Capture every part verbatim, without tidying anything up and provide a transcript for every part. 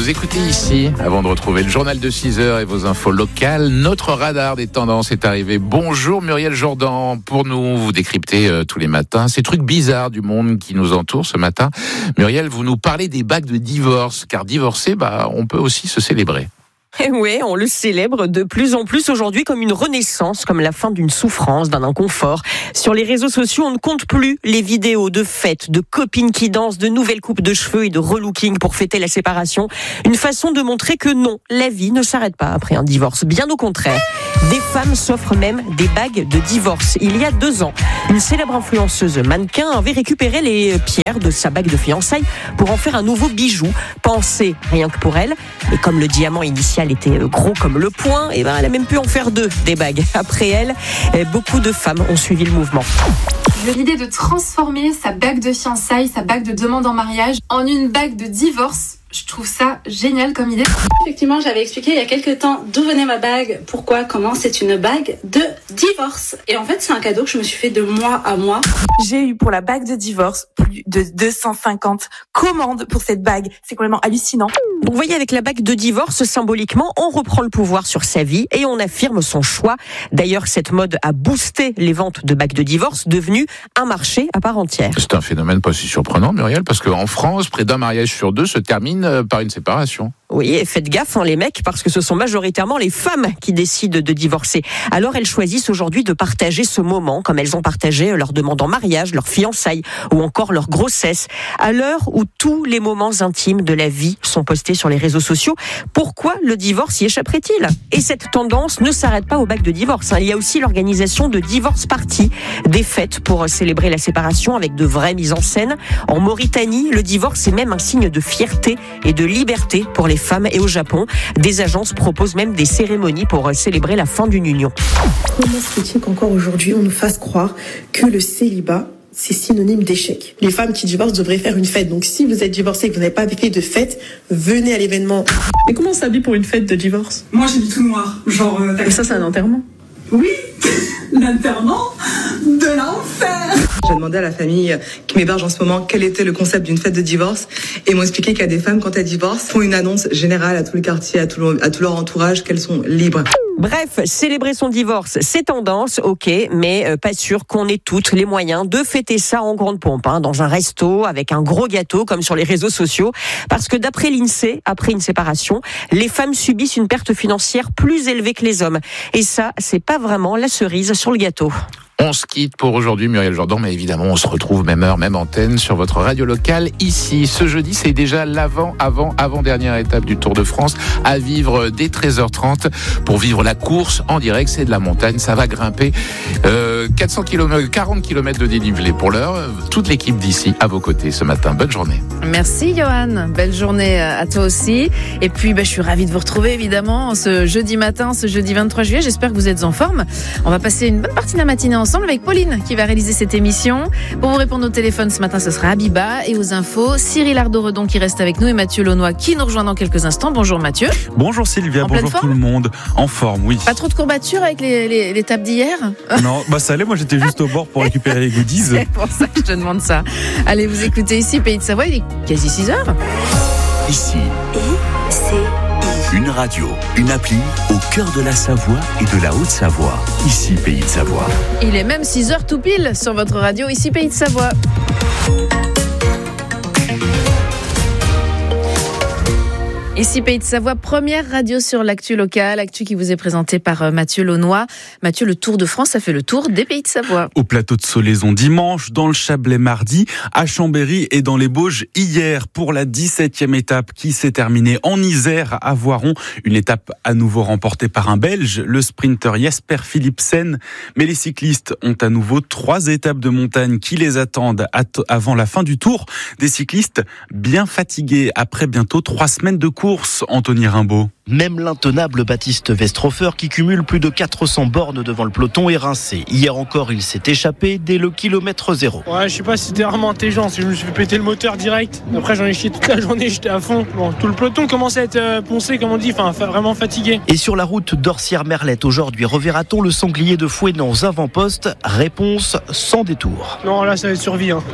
Vous écoutez ici, avant de retrouver le journal de six heures et vos infos locales, notre radar des tendances est arrivé. Bonjour Muriel Jourdan, pour nous, vous décryptez euh, tous les matins ces trucs bizarres du monde qui nous entoure ce matin. Muriel, vous nous parlez des bagues de divorce, car divorcer, bah, on peut aussi se célébrer. Et oui, on le célèbre de plus en plus aujourd'hui comme une renaissance, comme la fin d'une souffrance, d'un inconfort. Sur les réseaux sociaux, on ne compte plus les vidéos de fêtes, de copines qui dansent, de nouvelles coupes de cheveux et de relooking pour fêter la séparation. Une façon de montrer que non, la vie ne s'arrête pas après un divorce. Bien au contraire. Des femmes s'offrent même des bagues de divorce. Il y a deux ans, une célèbre influenceuse mannequin avait récupéré les pierres de sa bague de fiançailles pour en faire un nouveau bijou, pensé rien que pour elle. Et comme le diamant initial était gros comme le poing, et ben elle a même pu en faire deux, des bagues. Après elle, beaucoup de femmes ont suivi le mouvement. L'idée de transformer sa bague de fiançailles, sa bague de demande en mariage en une bague de divorce, je trouve ça génial comme idée. Effectivement, j'avais expliqué il y a quelques temps d'où venait ma bague, pourquoi, comment. C'est une bague de divorce. Et en fait, c'est un cadeau que je me suis fait de mois à mois. J'ai eu pour la bague de divorce plus de deux cent cinquante commandes pour cette bague. C'est complètement hallucinant. Vous voyez, avec la bague de divorce, symboliquement, on reprend le pouvoir sur sa vie et on affirme son choix. D'ailleurs, cette mode a boosté les ventes de bagues de divorce, devenues un marché à part entière. C'est un phénomène pas si surprenant, Muriel, parce qu'en France, près d'un mariage sur deux se termine par une séparation. Oui, et faites gaffe, hein, les mecs, parce que ce sont majoritairement les femmes qui décident de divorcer. Alors elles choisissent aujourd'hui de partager ce moment, comme elles ont partagé leur demande en mariage, leur fiançailles ou encore leur grossesse. À l'heure où tous les moments intimes de la vie sont postés sur les réseaux sociaux, pourquoi le divorce y échapperait-il ? Et cette tendance ne s'arrête pas aux bagues de divorce. Hein. Il y a aussi l'organisation de divorce parties, des fêtes pour célébrer la séparation avec de vraies mises en scène. En Mauritanie, le divorce est même un signe de fierté et de liberté pour les femmes. Et au Japon, des agences proposent même des cérémonies pour célébrer la fin d'une union. Comment se fait-il qu'encore aujourd'hui, on nous fasse croire que le célibat, c'est synonyme d'échec? Les femmes qui divorcent devraient faire une fête. Donc si vous êtes divorcé et que vous n'avez pas fait de fête, venez à l'événement. Mais comment on s'habille pour une fête de divorce? Moi, j'ai du tout noir. Genre, euh, Et ça, c'est un enterrement? Oui, l'enterrement de l'enfer. J'ai demandé à la famille qui m'héberge en ce moment quel était le concept d'une fête de divorce et ils m'ont expliqué qu'il y a des femmes, quand elles divorcent, font une annonce générale à tout le quartier, à tout, le, à tout leur entourage qu'elles sont libres. Bref, célébrer son divorce, c'est tendance, ok, mais euh, pas sûr qu'on ait toutes les moyens de fêter ça en grande pompe, hein, dans un resto, avec un gros gâteau, comme sur les réseaux sociaux. Parce que d'après l'INSEE, après une séparation, les femmes subissent une perte financière plus élevée que les hommes. Et ça, c'est pas vraiment la cerise sur le gâteau. On se quitte pour aujourd'hui, Muriel Jourdan, mais évidemment, on se retrouve même heure, même antenne sur votre radio locale ici. Ce jeudi, c'est déjà l'avant, avant, avant-dernière étape du Tour de France à vivre dès treize heures trente pour vivre la course en direct. C'est de la montagne, ça va grimper. Euh, quatre cents kilomètres, quarante kilomètres de dénivelé pour l'heure. Toute l'équipe d'ici à vos côtés ce matin. Bonne journée. Merci Johan, belle journée à toi aussi. Et puis, bah, je suis ravie de vous retrouver évidemment ce jeudi matin, ce jeudi vingt-trois juillet. J'espère que vous êtes en forme. On va passer une bonne partie de la matinée ensemble avec Pauline qui va réaliser cette émission. Pour vous répondre au téléphone ce matin, ce sera Abiba, et aux infos, Cyril Ardo-Redon qui reste avec nous et Mathieu Launois qui nous rejoint dans quelques instants. Bonjour Mathieu. Bonjour Sylvia, en bonjour tout le monde. En forme, oui. Pas trop de courbatures avec les, les, l'étape d'hier? Non, bah ça allait, moi j'étais juste au bord pour récupérer les goodies. C'est pour ça que je te demande ça. Allez, vous écoutez ici Pays de Savoie, il est quasi six heures. Ici, une radio, une appli au cœur de la Savoie et de la Haute-Savoie. Ici, Pays de Savoie. Il est même six heures tout pile sur votre radio, ici Pays de Savoie. Ici Pays de Savoie, première radio sur l'actu locale, actu qui vous est présentée par Mathieu Launois. Mathieu, le Tour de France, ça fait le tour des Pays de Savoie. Au plateau de Solaison dimanche, dans le Chablais mardi, à Chambéry et dans les Bauges hier pour la dix-septième étape qui s'est terminée en Isère à Voiron. Une étape à nouveau remportée par un Belge, le sprinter Jasper Philipsen. Mais les cyclistes ont à nouveau trois étapes de montagne qui les attendent avant la fin du Tour. Des cyclistes bien fatigués après bientôt trois semaines de course. Anthony Rimbaud. Même l'intenable Baptiste Westrofer, qui cumule plus de quatre cents bornes devant le peloton, est rincé. Hier encore, il s'est échappé dès le kilomètre zéro. Ouais, je sais pas si c'était vraiment intelligent, si je me suis fait péter le moteur direct. Après, j'en ai chié toute la journée, j'étais à fond. Bon, tout le peloton commençait à être euh, poncé, comme on dit, enfin vraiment fatigué. Et sur la route d'Orsières-Merlette, aujourd'hui, reverra-t-on le sanglier de Fouesnant aux avant-postes? Réponse sans détour. Non, là, ça va être survie. Hein.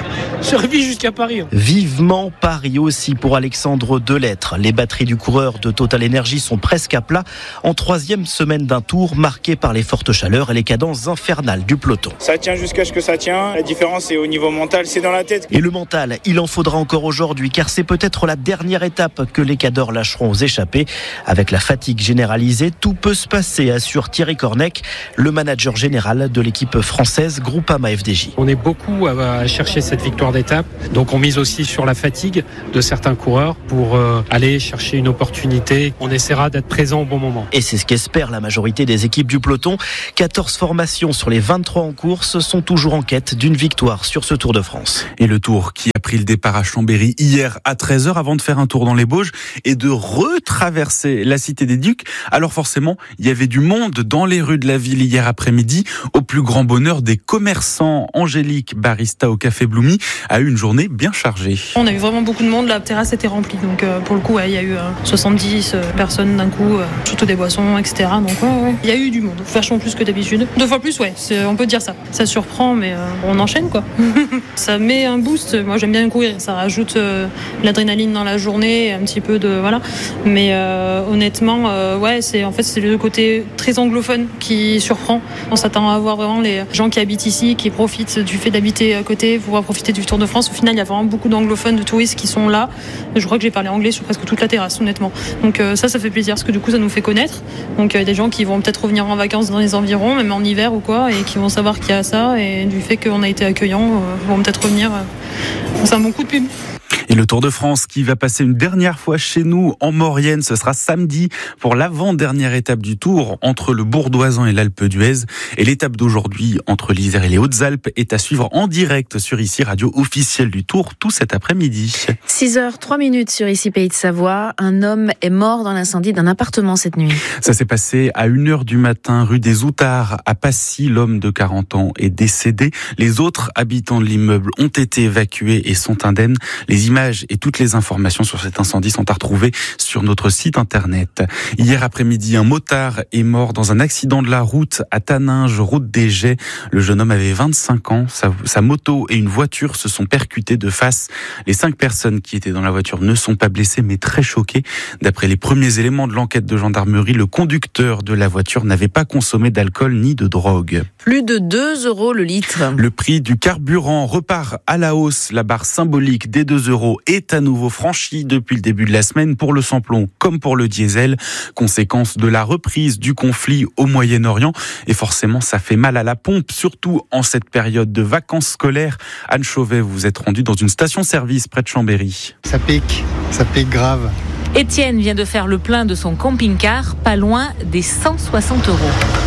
Survie jusqu'à Paris. Hein. Vivement Paris aussi pour Alexandre Delettre. Les batteries du coureur de Total Energy sont presque à plat en troisième semaine d'un tour marqué par les fortes chaleurs et les cadences infernales du peloton. Ça tient jusqu'à ce que ça tient. La différence est au niveau mental, c'est dans la tête. Et le mental, il en faudra encore aujourd'hui car c'est peut-être la dernière étape que les cadors lâcheront aux échappés. Avec la fatigue généralisée, tout peut se passer, assure Thierry Cornec, le manager général de l'équipe française Groupama F D J. On est beaucoup à chercher cette victoire d'étape, donc on mise aussi sur la fatigue de certains coureurs pour euh, aller chercher une opportunité. On essaiera d'être présent au bon moment. Et c'est ce qu'espère la majorité des équipes du peloton. quatorze formations sur les vingt-trois en course sont toujours en quête d'une victoire sur ce Tour de France. Et le Tour qui a pris le départ à Chambéry hier à treize heures avant de faire un tour dans les Bauges et de retraverser la Cité des Ducs. Alors forcément, il y avait du monde dans les rues de la ville hier après-midi, au plus grand bonheur des commerçants. Angélique, barista au Café Bloumi, a eu une journée bien chargée. On a eu vraiment beaucoup de monde, la terrasse était remplie. Donc euh, pour le coup, ouais, il y a eu euh, soixante-dix euh, personnes d'un coup, euh, surtout des boissons, et cetera. Donc ouais, ouais, il y a eu du monde, vachement plus que d'habitude. Deux fois plus, ouais, c'est, on peut dire ça. Ça surprend, mais euh, on enchaîne quoi. Ça met un boost. Moi, j'aime bien courir. Ça rajoute euh, l'adrénaline dans la journée, un petit peu de voilà. Mais euh, honnêtement, euh, ouais, c'est en fait c'est le côté très anglophone qui surprend. On s'attend à voir vraiment les gens qui habitent ici, qui profitent du fait d'habiter à côté, pour profiter du Tour de France. Au final, il y a vraiment beaucoup d'anglophones, de touristes qui sont là. Je crois que j'ai parlé anglais sur presque toute la terrasse, honnêtement. Donc euh, ça, ça fait plaisir parce que du coup, ça nous fait connaître. Donc il y a des gens qui vont peut-être revenir en vacances dans les environs, même en hiver ou quoi, et qui vont savoir qu'il y a ça. Et du fait qu'on a été accueillants, euh, vont peut-être revenir. Euh, c'est un bon coup de pub. Et le Tour de France qui va passer une dernière fois chez nous en Maurienne, ce sera samedi pour l'avant-dernière étape du Tour entre le Bourdoisan et l'Alpe d'Huez. Et l'étape d'aujourd'hui entre l'Isère et les Hautes-Alpes est à suivre en direct sur ici, radio officielle du Tour, tout cet après-midi. six heures trois minutes sur ici Pays de Savoie. Un homme est mort dans l'incendie d'un appartement cette nuit. Ça s'est passé à une heure du matin, rue des Outards, à Passy. L'homme de quarante ans est décédé. Les autres habitants de l'immeuble ont été évacués et sont indemnes. Les images et toutes les informations sur cet incendie sont à retrouver sur notre site internet. Hier après-midi, un motard est mort dans un accident de la route à Taninges, route des Jets. Le jeune homme avait vingt-cinq ans. Sa, sa moto et une voiture se sont percutées de face. Les cinq personnes qui étaient dans la voiture ne sont pas blessées, mais très choquées. D'après les premiers éléments de l'enquête de gendarmerie, le conducteur de la voiture n'avait pas consommé d'alcool ni de drogue. Plus de deux euros le litre. Le prix du carburant repart à la hausse. La barre symbolique des deux euros est à nouveau franchie depuis le début de la semaine pour le samplon comme pour le diesel. Conséquence de la reprise du conflit au Moyen-Orient. Et forcément, ça fait mal à la pompe, surtout en cette période de vacances scolaires. Anne Chauvet, vous vous êtes rendue dans une station-service près de Chambéry. Ça pique, ça pique grave. Étienne vient de faire le plein de son camping-car, pas loin des cent soixante euros.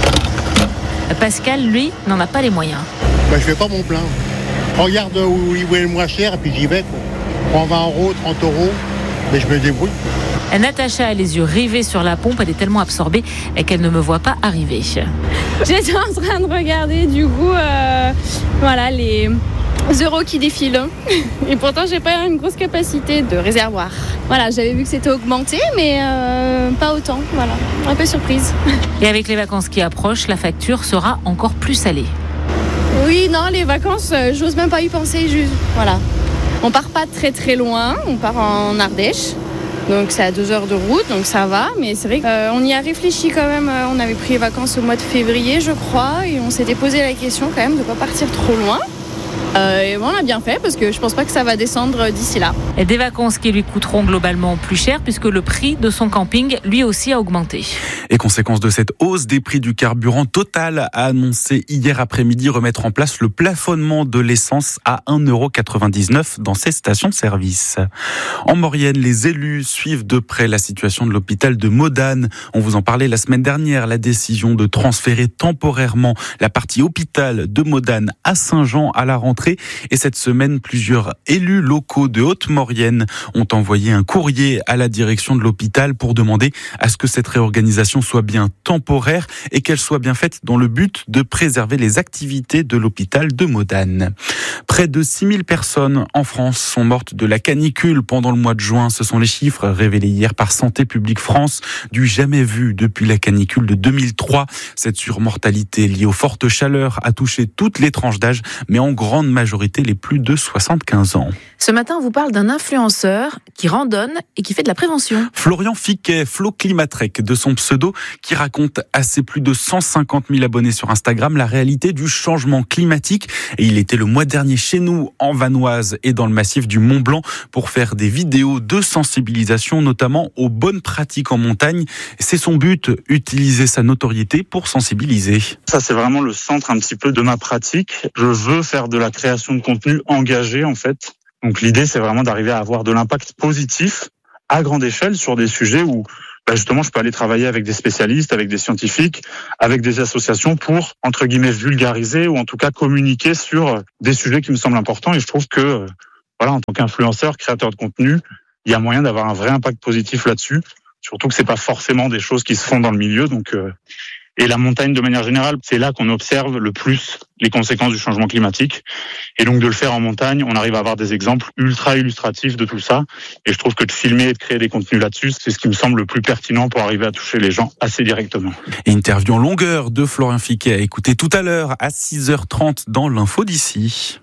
Pascal, lui, n'en a pas les moyens. Bah, je fais pas mon plein. Regarde où il est le moins cher et puis j'y vais. Quoi. vingt euros, trente euros, mais je me débrouille. Natacha a les yeux rivés sur la pompe, elle est tellement absorbée qu'elle ne me voit pas arriver. J'étais en train de regarder du coup euh, voilà, les euros qui défilent. Et pourtant, j'ai pas une grosse capacité de réservoir. Voilà, j'avais vu que c'était augmenté, mais euh, pas autant. Voilà, un peu surprise. Et avec les vacances qui approchent, la facture sera encore plus salée. Oui, non, les vacances, euh, j'ose même pas y penser. Juste, voilà. On part pas très très loin, on part en Ardèche. Donc c'est à deux heures de route, donc ça va. Mais c'est vrai qu'on y a réfléchi quand même. On avait pris les vacances au mois de février, je crois. Et on s'était posé la question quand même de ne pas partir trop loin. Euh, et bon, on a bien fait parce que je pense pas que ça va descendre d'ici là. Et des vacances qui lui coûteront globalement plus cher puisque le prix de son camping lui aussi a augmenté. Et conséquence de cette hausse des prix du carburant, Total a annoncé hier après-midi remettre en place le plafonnement de l'essence à un euro quatre-vingt-dix-neuf dans ses stations-service. En Maurienne, les élus suivent de près la situation de l'hôpital de Modane. On vous en parlait la semaine dernière, la décision de transférer temporairement la partie hôpital de Modane à Saint-Jean à la rentrée rentrée. Et cette semaine, plusieurs élus locaux de Haute-Maurienne ont envoyé un courrier à la direction de l'hôpital pour demander à ce que cette réorganisation soit bien temporaire et qu'elle soit bien faite dans le but de préserver les activités de l'hôpital de Modane. Près de six mille personnes en France sont mortes de la canicule pendant le mois de juin. Ce sont les chiffres révélés hier par Santé publique France, du jamais vu depuis la canicule de deux mille trois. Cette surmortalité liée aux fortes chaleurs a touché toutes les tranches d'âge, mais en grande majorité les plus de soixante-quinze ans. Ce matin, on vous parle d'un influenceur qui randonne et qui fait de la prévention. Florian Fiquet, Flo Climatrek de son pseudo, qui raconte à ses plus de cent cinquante mille abonnés sur Instagram la réalité du changement climatique. Et il était le mois dernier chez nous, en Vanoise et dans le massif du Mont Blanc, pour faire des vidéos de sensibilisation, notamment aux bonnes pratiques en montagne. C'est son but, utiliser sa notoriété pour sensibiliser. Ça, c'est vraiment le centre un petit peu de ma pratique. Je veux faire de la création de contenu engagé, en fait. Donc l'idée, c'est vraiment d'arriver à avoir de l'impact positif à grande échelle sur des sujets où bah justement je peux aller travailler avec des spécialistes, avec des scientifiques, avec des associations pour, entre guillemets, vulgariser ou en tout cas communiquer sur des sujets qui me semblent importants. Et je trouve que, voilà, en tant qu'influenceur, créateur de contenu, il y a moyen d'avoir un vrai impact positif là-dessus. Surtout que c'est pas forcément des choses qui se font dans le milieu. Donc, euh, et la montagne, de manière générale, c'est là qu'on observe le plus les conséquences du changement climatique. Et donc de le faire en montagne, on arrive à avoir des exemples ultra illustratifs de tout ça. Et je trouve que de filmer et de créer des contenus là-dessus, c'est ce qui me semble le plus pertinent pour arriver à toucher les gens assez directement. Interview en longueur de Florian Fiquet à écouter tout à l'heure à six heures trente dans l'info d'ici.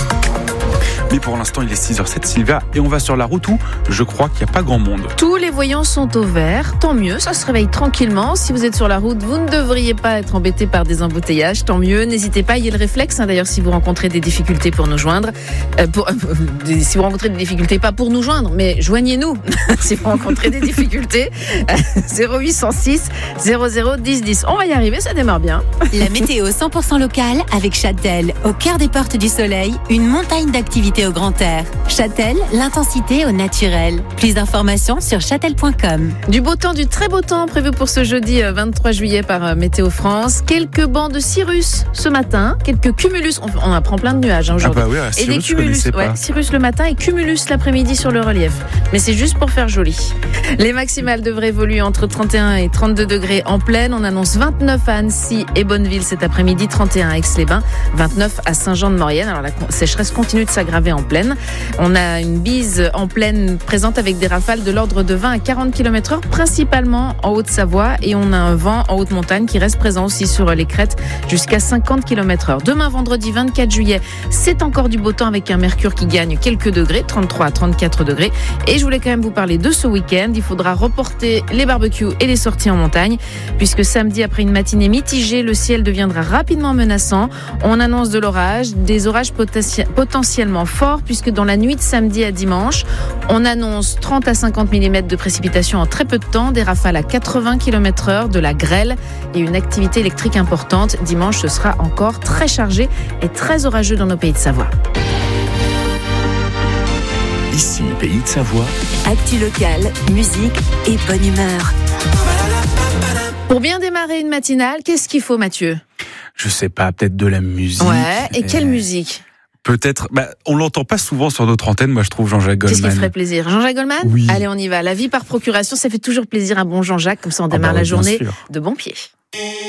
Mais pour l'instant, il est six heures sept, Sylvia, et on va sur la route où je crois qu'il n'y a pas grand monde. Tous les voyants sont au vert, tant mieux, ça se réveille tranquillement. Si vous êtes sur la route, vous ne devriez pas être embêté par des embouteillages, tant mieux. N'hésitez pas, ayez le réflexe, hein, d'ailleurs, si vous rencontrez des difficultés pour nous joindre. Euh, pour, euh, si vous rencontrez des difficultés, pas pour nous joindre, mais joignez-nous si vous rencontrez des difficultés. zéro huit cent six zéro zéro dix dix. On va y arriver, ça démarre bien. La météo cent pour cent locale avec Châtel, au cœur des portes du soleil, une montagne d'activités au grand air. Châtel, l'intensité au naturel. Plus d'informations sur châtel point com. Du beau temps, du très beau temps prévu pour ce jeudi vingt-trois juillet par Météo France. Quelques bancs de cirrus ce matin, quelques cumulus. On, on apprend plein de nuages hein, aujourd'hui. Ah bah oui, et Cirrus, des cumulus, ouais, cirrus le matin et cumulus l'après-midi sur le relief. Mais c'est juste pour faire joli. Les maximales devraient évoluer entre trente et un et trente-deux degrés en plaine. On annonce vingt-neuf à Annecy et Bonneville cet après-midi, trente et un à Aix-les-Bains, vingt-neuf à Saint-Jean-de-Maurienne. Alors la sécheresse continue de s'aggraver en plaine. On a une bise en plaine présente avec des rafales de l'ordre de vingt à quarante kilomètres heure, principalement en Haute-Savoie, et on a un vent en haute montagne qui reste présent aussi sur les crêtes jusqu'à cinquante kilomètres heure. Demain, vendredi vingt-quatre juillet, c'est encore du beau temps avec un mercure qui gagne quelques degrés, trente-trois à trente-quatre degrés. Et je voulais quand même vous parler de ce week-end. Il faudra reporter les barbecues et les sorties en montagne, puisque samedi, après une matinée mitigée, le ciel deviendra rapidement menaçant. On annonce de l'orage, des orages potentiellement forts, puisque dans la nuit de samedi à dimanche, on annonce trente à cinquante millimètres de précipitations en très peu de temps, des rafales à quatre-vingts kilomètres heure, de la grêle et une activité électrique importante. Dimanche, ce sera encore très chargé et très orageux dans nos pays de Savoie. Ici, Pays de Savoie. Actu locale, musique et bonne humeur. Pour bien démarrer une matinale, qu'est-ce qu'il faut, Mathieu ? Je sais pas, peut-être de la musique. Ouais, et quelle musique ? Peut-être, bah, on l'entend pas souvent sur notre antenne, moi je trouve Jean-Jacques Goldman. Qu'est-ce qui ferait plaisir ? Jean-Jacques Goldman ? Oui. Allez, on y va. La vie par procuration, ça fait toujours plaisir à bon Jean-Jacques, comme ça on Ah démarre bah la oui, journée sûr. de bon pied.